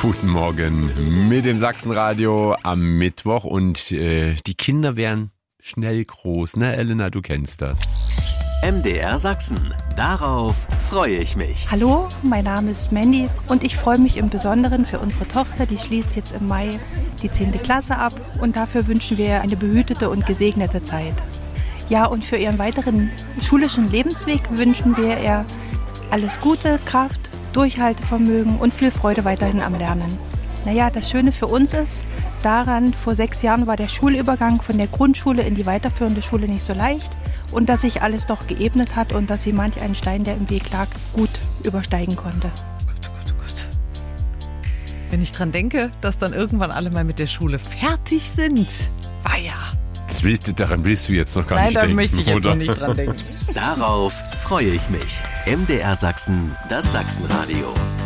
Guten Morgen mit dem Sachsenradio am Mittwoch und die Kinder werden schnell groß, ne Elena, du kennst das. MDR Sachsen, darauf freue ich mich. Hallo, mein Name ist Mandy und ich freue mich im Besonderen für unsere Tochter, die schließt jetzt im Mai die 10. Klasse ab und dafür wünschen wir eine behütete und gesegnete Zeit. Ja, und für ihren weiteren schulischen Lebensweg wünschen wir ihr alles Gute, Kraft, Durchhaltevermögen und viel Freude weiterhin am Lernen. Naja, das Schöne für uns ist, daran, vor 6 Jahren war der Schulübergang von der Grundschule in die weiterführende Schule nicht so leicht und dass sich alles doch geebnet hat und dass sie manch einen Stein, der im Weg lag, gut übersteigen konnte. Gut. Wenn ich dran denke, dass dann irgendwann alle mal mit der Schule fertig sind, weia. Daran willst du jetzt noch gar nicht denken, Nein, da möchte ich jetzt oder? noch nicht dran denken. Darauf freue ich mich. MDR Sachsen, das Sachsenradio.